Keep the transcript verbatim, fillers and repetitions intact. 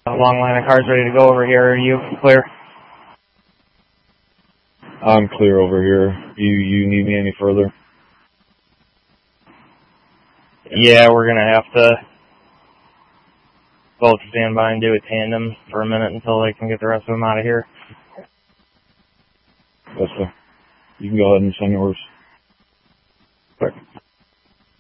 A long line of cars ready to go over here. Are you clear? I'm clear over here. You you need me any further? Yeah, we're going to have to both stand by and do a tandem for a minute until they can get the rest of them out of here. Yes, sir. You can go ahead and send yours. Clear.